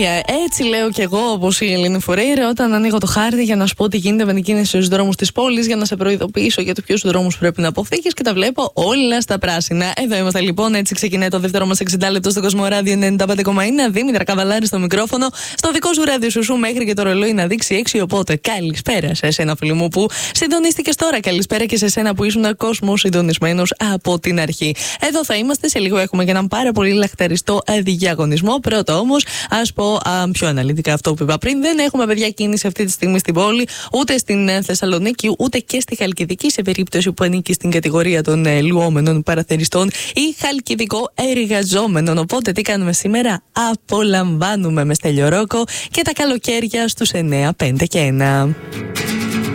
Έτσι λέω κι εγώ, όπως η Ελένη Φορέιρα, όταν ανοίγω το χάρτη για να σου πω τι γίνεται με την κίνηση στους δρόμους της πόλης, για να σε προειδοποιήσω για το ποιους δρόμους πρέπει να αποφύγεις και τα βλέπω όλα στα πράσινα. Εδώ είμαστε λοιπόν, έτσι ξεκινάει το δεύτερο μας 60 λεπτό στο Κοσμοράδιο 95,1. Δήμητρα Καβαλάρη στο μικρόφωνο, στο δικό σου ράδιο σου μέχρι και το ρολόι να δείξει 6. Οπότε καλησπέρα σε εσένα, φίλη μου, που συντονίστηκες τώρα. Καλησπέρα και σε εσένα που ήσουν κόσμο συντονισμένος από την αρχή. Εδώ θα είμαστε, σε λίγο έχουμε και έναν πάρα πολύ λαχταριστό διαγωνισμό. Πρώτα όμως, ας πω πιο αναλυτικά αυτό που είπα πριν. Δεν έχουμε, παιδιά, κίνηση αυτή τη στιγμή στην πόλη, ούτε στην Θεσσαλονίκη, ούτε και στη Χαλκιδική, σε περίπτωση που ανήκει στην κατηγορία των λουόμενων παραθεριστών ή χαλκιδικό εργαζόμενων. Οπότε, τι κάνουμε σήμερα? Απολαμβάνουμε με Στέλιο Ρόκο και τα καλοκαίρια στους 9, 5 και 1.